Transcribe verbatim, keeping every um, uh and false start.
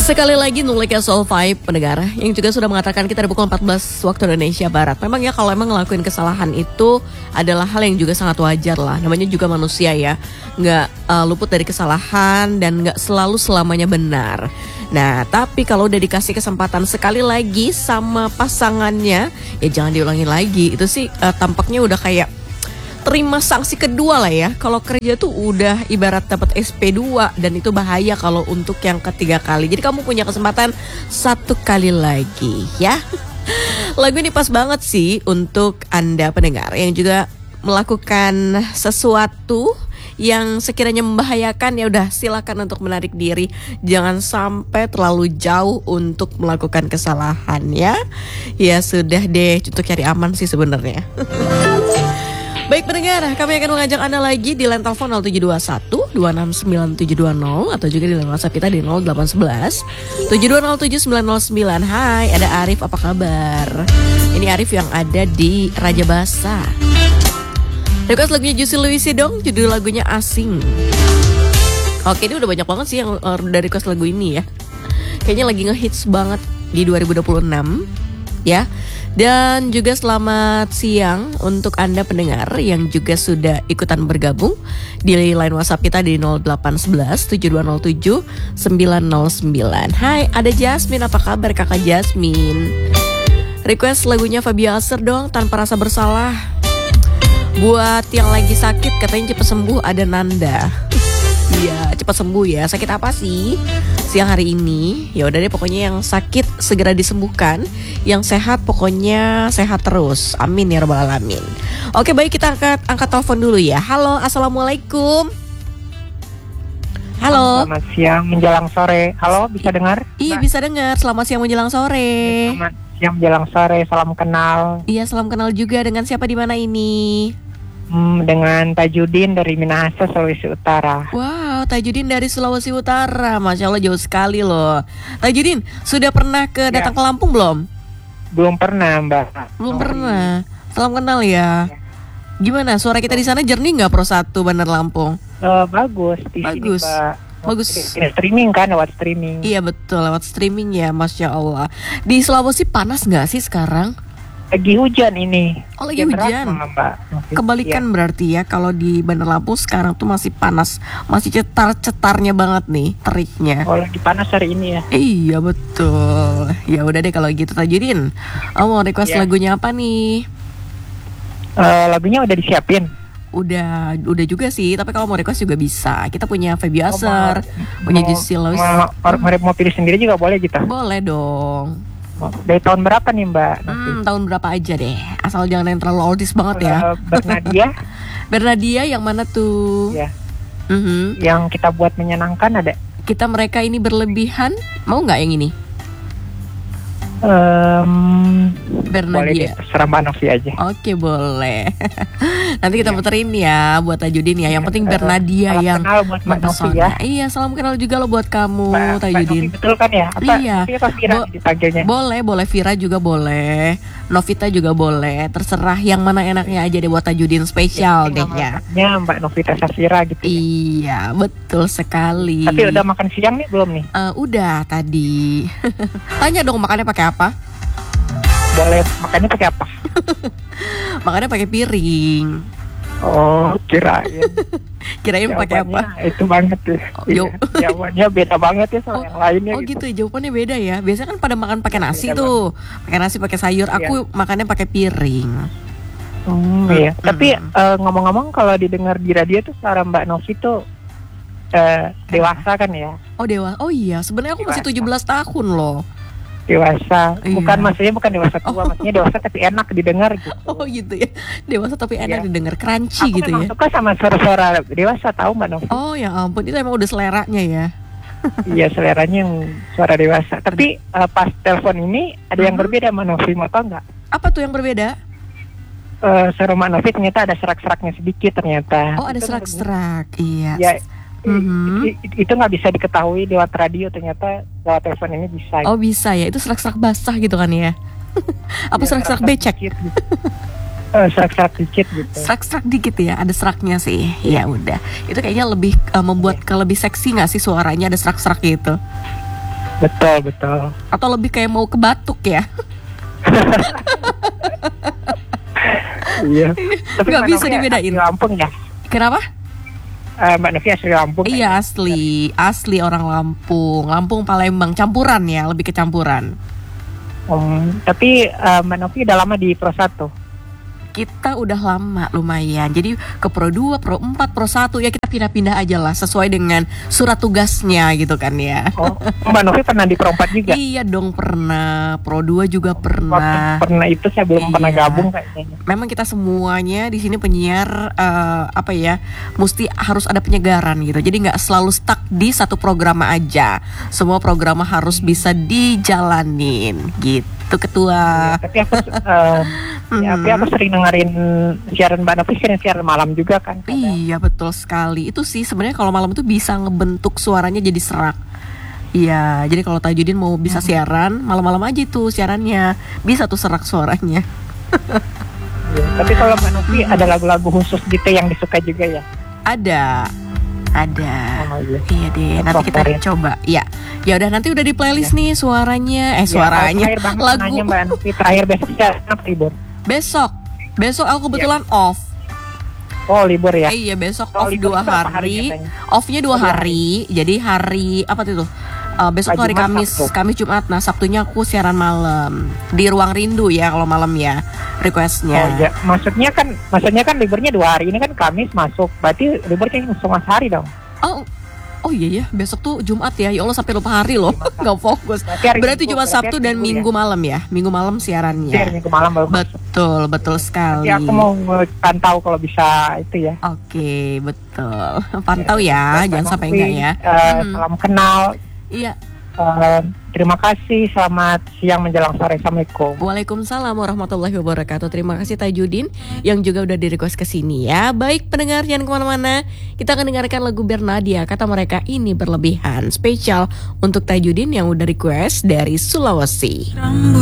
Sekali lagi Nulika Soul Vibe pendengar yang juga sudah mengatakan kita di pukul empat belas waktu Indonesia Barat. Memang ya kalau emang ngelakuin kesalahan itu adalah hal yang juga sangat wajar lah. Namanya juga manusia ya, nggak uh, luput dari kesalahan dan nggak selalu selamanya benar. Nah tapi kalau udah dikasih kesempatan sekali lagi sama pasangannya, ya jangan diulangi lagi. Itu sih uh, tampaknya udah kayak terima sanksi kedua lah ya. Kalau kerja tuh udah ibarat dapat S P dua dan itu bahaya kalau untuk yang ketiga kali. Jadi kamu punya kesempatan satu kali lagi ya. Lagu ini pas banget sih untuk Anda pendengar yang juga melakukan sesuatu yang sekiranya membahayakan, ya udah silakan untuk menarik diri. Jangan sampai terlalu jauh untuk melakukan kesalahan ya. Ya sudah deh, untuk cari aman sih sebenarnya. Baik pendengar, kami akan mengajak Anda lagi di line telepon nol tujuh dua satu dua enam sembilan tujuh dua nol atau juga di line WhatsApp kita di nol delapan satu satu tujuh dua nol tujuh sembilan nol sembilan. Hai, ada Arif, apa kabar? Ini Arif yang ada di Raja Basa. Request lagunya Juicy Luisi dong, judul lagunya Asing. Oke, ini udah banyak banget sih yang dari request lagu ini ya. Kayaknya lagi ngehits banget di dua ribu dua puluh enam ya. Dan juga selamat siang untuk Anda pendengar yang juga sudah ikutan bergabung di line WhatsApp kita di nol delapan satu satu tujuh dua nol tujuh sembilan nol sembilan. Hai, ada Jasmine, apa kabar kakak Jasmine? Request lagunya Fabio Aser dong, Tanpa Rasa Bersalah. Buat yang lagi sakit katanya cepat sembuh, ada Nanda. Iya, cepat sembuh ya. Sakit apa sih siang hari ini? Ya udah deh, pokoknya yang sakit segera disembuhkan, yang sehat pokoknya sehat terus. Amin ya rabbal alamin. Oke, baik, kita angkat angkat telepon dulu ya. Halo, assalamualaikum. Halo. Selamat siang menjelang sore. Halo, bisa dengar? Iya, bisa dengar. Selamat siang menjelang sore. Selamat siang menjelang sore. Salam kenal. Iya, salam kenal juga. Dengan siapa di mana ini? Hmm, dengan Tajudin dari Minahasa, Sulawesi Utara. Wow, Tajudin dari Sulawesi Utara. Masya Allah, jauh sekali loh. Tajudin, sudah pernah ke datang ya. ke Lampung belum? Belum pernah, Mbak. Belum oh, pernah. Salam kenal ya. ya. Gimana, suara kita di sana jernih nggak Pro satu Bandar Lampung? Uh, bagus. Di bagus. Sini, Mbak. Bagus. Ini streaming kan, lewat streaming. Iya betul, lewat streaming ya, Masya Allah. Di Sulawesi panas nggak sih sekarang? Lagi hujan ini. Oh, lagi ya, hujan. Mbak. Kebalikan ya. Berarti ya, kalau di Bandar Lampung sekarang tuh masih panas, masih cetar-cetarnya banget nih, teriknya. Oh, lagi panas hari ini ya. Iya betul. Ya udah deh kalau gitu Tajudin. Oh, mau request ya. Lagunya apa nih? Uh, lagunya udah disiapin. Udah, udah juga sih. Tapi kalau mau request juga bisa. Kita punya Feby Aser, oh, punya Juicy Luisi. Mau, mau, mau pilih sendiri juga boleh gitu. Boleh dong. Dari tahun berapa nih Mbak? Hmm, tahun berapa aja deh. Asal jangan yang terlalu oldies banget ya. Uh, Bernadia. Bernadia yang mana tuh? Ya. Mm-hmm. Yang kita buat menyenangkan ada. Kita mereka ini berlebihan. Mau nggak yang ini? Um, Bernadia. Boleh terserah Mbak Novi aja. Oke, boleh. Nanti kita ya. Puterin ya buat Tajudin ya. Yang penting Bernadia uh, yang buat Mbak Novi ya. Iya, salam kenal juga lo buat kamu, Mbak, Tajudin. Mbak Novi betul kan ya? Apa, iya. Apa Vira Bo- dipanggilnya? Boleh, boleh Vira juga boleh. Novita juga boleh. Terserah yang mana enaknya aja deh buat Tajudin spesial ya, deh ya. Ya, Mbak Novita Safira gitu. Iya, ya. Betul sekali. Tapi udah makan siang nih belum nih? Uh, udah tadi. Tanya dong makannya pakai apa? Boleh makannya pakai apa? Makannya pakai piring. Oh, kirain. Kirain pakai apa? Itu banget tuh. Oh, jawabannya beda banget ya sama oh, yang lainnya. Oh gitu. gitu, jawabannya beda ya. Biasanya kan pada makan pakai nasi beda tuh. Pakai nasi, pakai sayur. Aku iya. makannya pakai piring. Hmm, iya. Hmm. Tapi uh, ngomong-ngomong kalau didengar di radio tuh suara Mbak Novi tuh uh, dewasa kan ya? Oh dewa. Oh iya, sebenarnya aku dewasa. Masih tujuh belas tahun loh. Dewasa, iya. bukan maksudnya bukan dewasa tua, oh. maksudnya dewasa tapi enak didengar gitu. Oh gitu ya, dewasa tapi enak iya. didengar, crunchy aku gitu ya. Aku suka sama suara-suara dewasa, tahu Mbak Novi? Oh ya ampun, itu emang udah seleranya ya. Iya, seleranya yang suara dewasa. Tapi uh, pas telepon ini ada yang berbeda Mbak Novi, mau tau nggak? Apa tuh yang berbeda? Uh, suara Mbak Novi ternyata ada serak-seraknya sedikit ternyata. Oh ada serak-serak, iya. Ya, Mm-hmm. itu nggak bisa diketahui lewat radio, ternyata lewat telepon ini bisa. Oh bisa ya, itu serak-serak basah gitu kan ya? Apa ya, serak-serak becek? Dikit, gitu. uh, serak-serak dikit gitu. Serak-serak dikit ya, ada seraknya sih. Ya udah, itu kayaknya lebih uh, membuat ya. ke lebih seksi nggak sih suaranya ada serak-serak gitu? Betul, betul. Atau lebih kayak mau ke batuk ya? Iya. Tapi Nggak Mbak bisa Novi dibedain. asli Lampung ya? Kenapa? Eh, Mbak Novi asli Lampung. Iya asli, asli orang Lampung, Lampung Palembang, campuran ya, lebih ke campuran. Um, tapi eh, Mbak Novi udah lama di Pro satu. Kita udah lama lumayan, jadi ke Pro dua, Pro empat, Pro satu ya kita pindah-pindah aja lah sesuai dengan surat tugasnya gitu kan ya. Oh, Mbak Novi pernah di Pro empat juga? Iya dong pernah, Pro dua juga Waktu pernah. pernah itu saya belum Iya. pernah gabung kayaknya. Memang kita semuanya di sini penyiar eh, apa ya, mesti harus ada penyegaran gitu. Jadi nggak selalu stuck di satu program aja. Semua program harus bisa dijalanin gitu ketua. Tapi aku eh, ya, tapi aku sering dengerin siaran Mbak Novi, sering siaran malam juga kan. Iya betul sekali. Itu sih sebenarnya kalau malam itu bisa ngebentuk suaranya jadi serak. Iya, jadi kalau Tajudin mau bisa siaran malam-malam aja tuh siarannya, bisa tuh serak suaranya. Iya. Tapi kalau Mbak Novi ada lagu-lagu khusus gitu yang disuka juga ya? Ada, ada. Oh, iya. Iya deh, nanti kita Favorit. coba. Ya, ya udah nanti udah di playlist nih suaranya, eh suaranya, Ya, terakhir banget lagu nanya Mbak Novi, terakhir besok ya apa libur? besok. Besok aku kebetulan off. Oh libur ya? Eh, iya besok Oh, off libur dua berapa hari hari. biasanya? Offnya dua Oh, dua hari. Jadi hari apa tuh? Uh, besok tuh hari Jumat, Kamis, Sabtu. Kamis Jumat. Nah Sabtunya aku siaran malam di Ruang Rindu ya kalau malam ya requestnya. Oh ya, maksudnya kan, maksudnya kan liburnya dua hari, ini kan Kamis masuk, berarti liburnya cuma sehari dong. Oh, oh iya ya besok tuh Jumat ya. Ya Allah sampai lupa hari loh, nggak fokus. Berarti hari Berarti Minggu, cuma berarti Sabtu hari dan Minggu Minggu ya? malam ya, Minggu malam siarannya. Iya, minggu malam baru. Betul, betul sekali. Jadi aku mau pantau kalau bisa itu ya. Oke, betul. Pantau ya, Mbak jangan sampai Novi, enggak ya. eh, Hmm. Salam kenal. Iya. Eh, terima kasih. Selamat siang menjelang sore. Assalamualaikum. Waalaikumsalam warahmatullahi wabarakatuh. Terima kasih Tajudin yang juga udah di request ke sini ya. Baik pendengar jangan kemana-mana. Kita akan dengarkan lagu Bernadia. Kata mereka ini berlebihan. Spesial untuk Tajudin yang udah request dari Sulawesi.